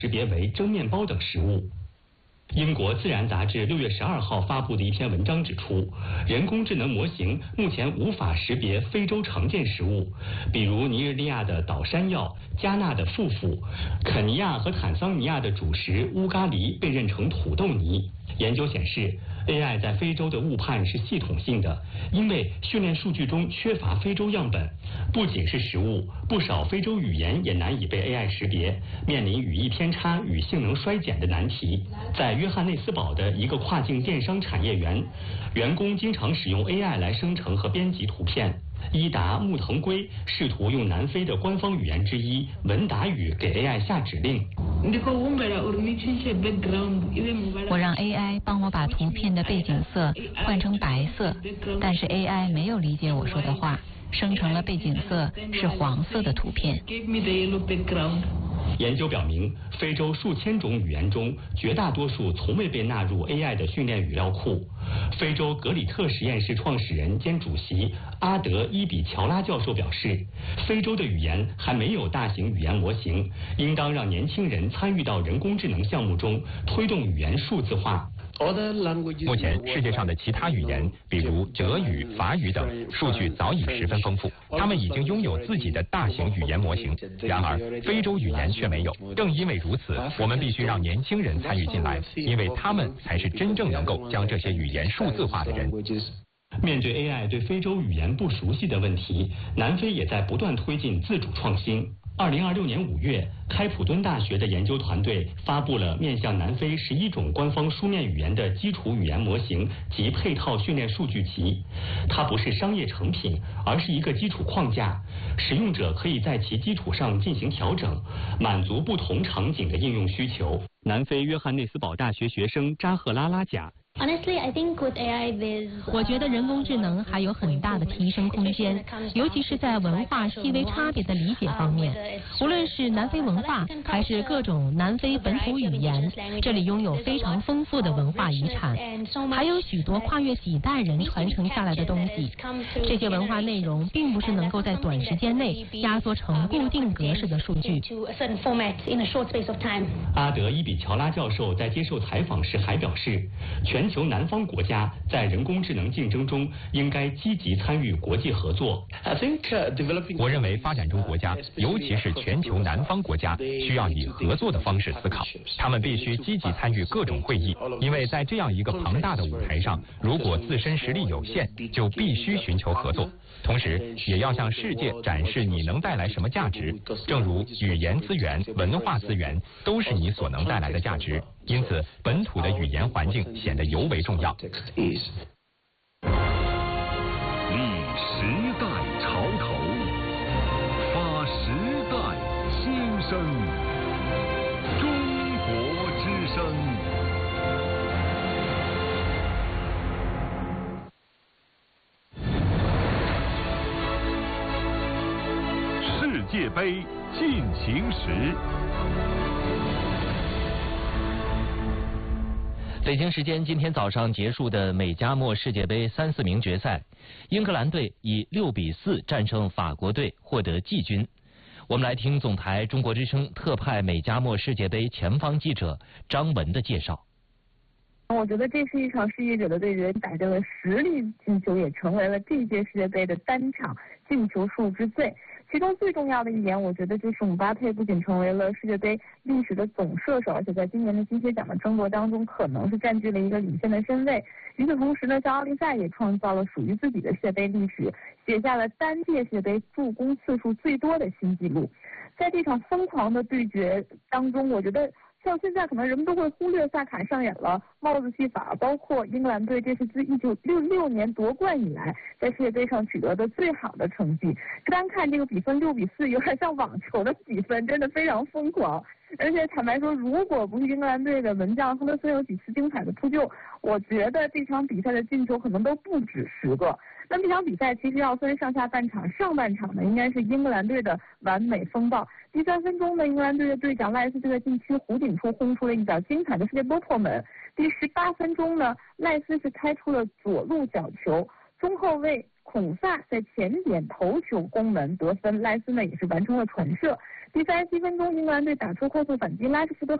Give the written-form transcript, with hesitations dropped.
识别为蒸面包等食物。英国《自然》杂志6月12号发布的一篇文章指出，人工智能模型目前无法识别非洲常见食物，比如尼日利亚的岛山药、加纳的富富，肯尼亚和坦桑尼亚的主食乌咖喱被认成土豆泥。研究显示 ，AI 在非洲的误判是系统性的，因为训练数据中缺乏非洲样本。不仅是食物，不少非洲语言也难以被 AI 识别，面临语义偏差与性能衰减的难题。在约翰内斯堡的一个跨境电商产业园，员工经常使用 AI 来生成和编辑图片。伊达穆腾龟试图用南非的官方语言之一文达语给 AI 下指令。 我让 AI 帮我把图片的背景色换成白色，但是 AI 没有理解我说的话，生成了背景色是黄色的图片。 研究表明，非洲数千种语言中，绝大多数从未被纳入 AI 的训练语料库。非洲格里特实验室创始人兼主席阿德伊比乔拉教授表示，非洲的语言还没有大型语言模型，应当让年轻人参与到人工智能项目中，推动语言数字化。 目前世界上的其他语言，比如德语、法语等，数据早已十分丰富，他们已经拥有自己的大型语言模型。然而，非洲语言却没有。正因为如此，我们必须让年轻人参与进来，因为他们才是真正能够将这些语言数字化的人。 面对 AI 对非洲语言不熟悉的问题，南非也在不断推进自主创新。2026年5月，开普敦大学的研究团队发布了面向南非11种官方书面语言的基础语言模型及配套训练数据集。它不是商业成品，而是一个基础框架，使用者可以在其基础上进行调整，满足不同场景的应用需求。南非约翰内斯堡大学学生扎赫拉拉贾。 我觉得人工智能还有很大的提升空间，尤其是在文化细微差别的理解方面。无论是南非文化，还是各种南非本土语言，这里拥有非常丰富的文化遗产，还有许多跨越几代人传承下来的东西。这些文化内容并不是能够在短时间内压缩成固定格式的数据。 阿德伊比乔拉教授在接受采访时还表示，全球南方国家在人工智能竞争中应该积极参与国际合作。 我认为发展中国家，尤其是全球南方国家，需要以合作的方式思考。他们必须积极参与各种会议，因为在这样一个庞大的舞台上，如果自身实力有限，就必须寻求合作。同时，也要向世界展示你能带来什么价值。正如语言资源、文化资源都是你所能带来的价值，因此本土的语言环境显得尤为重要。 历时代潮头，发时代新声。中国之声。世界杯进行时。 北京时间今天早上结束的美加墨世界杯3、4名决赛，英格兰队以6-4战胜法国队，获得季军。我们来听总台中国之声特派美加墨世界杯前方记者张文的介绍。 我觉得这是一场世界者的对决，打正了实力进球，也成为了这届世界杯的单场进球数之最。其中最重要的一点，我觉得就是姆巴佩不仅成为了世界杯历史的总射手，而且在今年的金靴奖的争夺当中，可能是占据了一个领先的身位。与此同时呢，在奥利赛也创造了属于自己的世界杯历史，写下了单届世界杯助攻次数最多的新纪录。在这场疯狂的对决当中，我觉得像现在可能人们都会忽略萨卡上演了帽子戏法，包括英格兰队这是自1966年夺冠以来在世界杯上取得的最好的成绩。单看这个比分6-4，有点像网球的比分，真的非常疯狂。而且坦白说，如果不是英格兰队的门将亨德森有几次精彩的扑救，我觉得这场比赛的进球可能都不止10个。那这场比赛其实要分上下半场，上半场呢应该是英格兰队的完美风暴。第3分钟呢，英格兰队的队长赖斯就在禁区弧顶处轰出了一脚精彩的世界波破门。第18分钟呢，赖斯是开出了左路角球，中后卫孔萨在前点头球攻门得分，赖斯呢也是完成了传射。 第37分钟，英格兰队打出快速反击，拉什福德